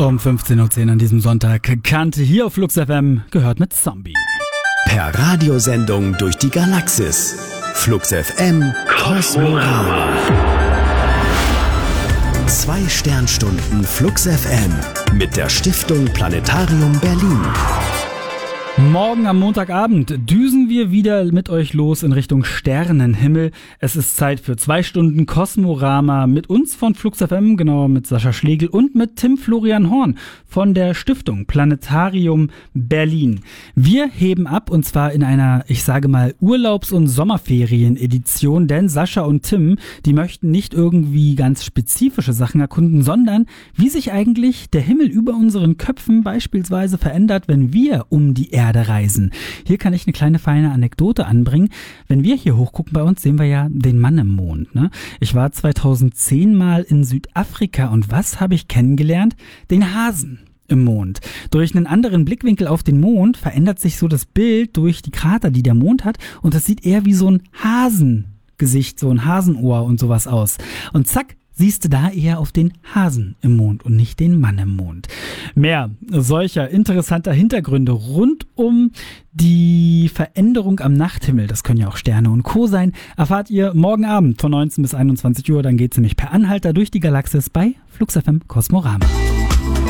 Um 15.10 Uhr an diesem Sonntag. Kante hier auf Flux FM, gehört mit Zombie. Per Radiosendung durch die Galaxis. Flux FM Kosmorama. 2 Sternstunden Flux FM mit der Stiftung Planetarium Berlin. Morgen am Montagabend düsen wir wieder mit euch los in Richtung Sternenhimmel. Es ist Zeit für 2 Stunden Kosmorama mit uns von Flux FM, genauer mit Sascha Schlegel und mit Tim Florian Horn von der Stiftung Planetarium Berlin. Wir heben ab und zwar in einer, ich sage mal, Urlaubs- und Sommerferien-Edition, denn Sascha und Tim, die möchten nicht irgendwie ganz spezifische Sachen erkunden, sondern wie sich eigentlich der Himmel über unseren Köpfen beispielsweise verändert, wenn wir um die Erde reisen. Hier kann ich eine kleine feine Anekdote anbringen. Wenn wir hier hochgucken bei uns, sehen wir ja den Mann im Mond. Ne? Ich war 2010 mal in Südafrika und was habe ich kennengelernt? Den Hasen im Mond. Durch einen anderen Blickwinkel auf den Mond verändert sich so das Bild durch die Krater, die der Mond hat, und das sieht eher wie so ein Hasengesicht, so ein Hasenohr und sowas aus. Und zack, siehst du da eher auf den Hasen im Mond und nicht den Mann im Mond. Mehr solcher interessanter Hintergründe rund um die Veränderung am Nachthimmel, das können ja auch Sterne und Co. sein, erfahrt ihr morgen Abend von 19 bis 21 Uhr. Dann geht's nämlich per Anhalter durch die Galaxis bei Flux FM Kosmorama.